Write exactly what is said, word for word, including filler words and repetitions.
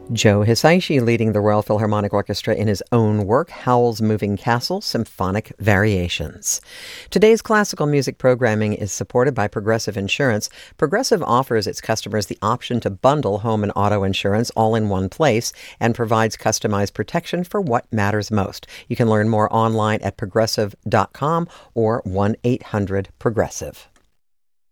Joe Hisaishi leading the Royal Philharmonic Orchestra in his own work, Howl's Moving Castle Symphonic Variations. Today's classical music programming is supported by Progressive Insurance. Progressive offers its customers the option to bundle home and auto insurance all in one place and provides customized protection for what matters most. You can learn more online at progressive dot com or one eight hundred progressive.